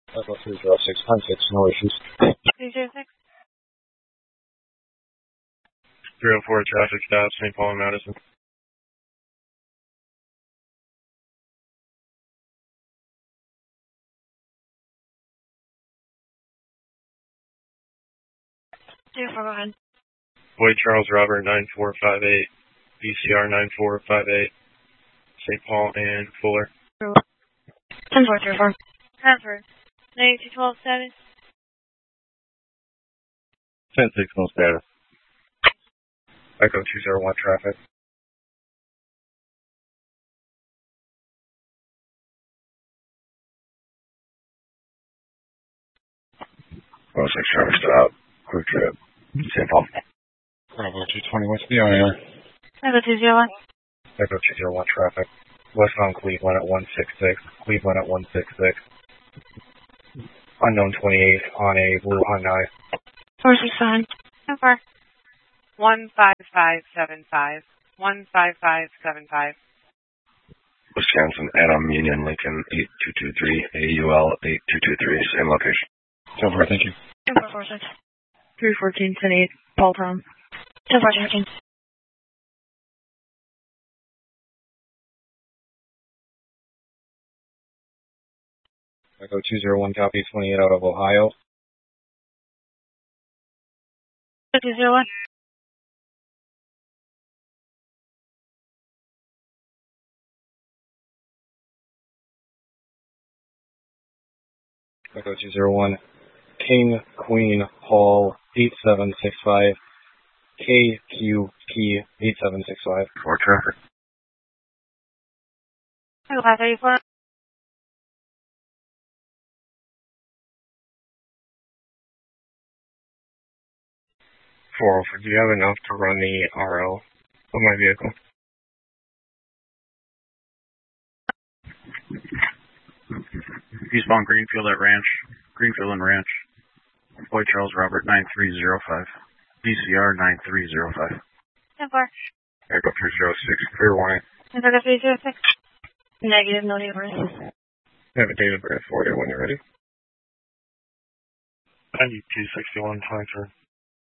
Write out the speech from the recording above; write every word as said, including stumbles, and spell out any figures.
Echo three zero six nine six, no issues. three zero six. three oh four traffic stop, Saint Paul and Madison. three oh four, go ahead. Boyd Charles Robert nine four five eight, B C R nine four five eight, Saint Paul and Fuller. ten four three four. Transfer. nine two twelve status. ten six no status. Echo two zero one traffic. oh six traffic stop, quick trip, Saint Paul. Bravo two twenty, what's the I R? Echo two zero one. Echo two zero one traffic. Westbound Cleveland at one six six, Cleveland at one six six. Unknown twenty-eight on a blue Hyundai. four six five. ten four. one five five seven five. one five five seven five. Wisconsin, Adam Union, Lincoln, eight two two three, A U L eight two two three, same location. So far, thank you. ten four four six. three fourteen ten eight, Paul Tom. ten four thirteen. Echo two zero one copy, twenty-eight out of Ohio. two zero one. Echo two zero one, King, Queen, Hall, eight seven six five, K Q P eight seven six five. For traffic. Echo five thirty four. four oh four, do you have enough to run the R L of my vehicle? Eastbound Greenfield at Ranch, Greenfield and Ranch. Boyd Charles Robert nine three zero five, B C R nine three zero five. ten four. Echo three zero six, clear warning. Echo three zero six. Negative, no neighbors. I have a date of birth for you when you're ready. ninety-two sixty-one, twenty-three.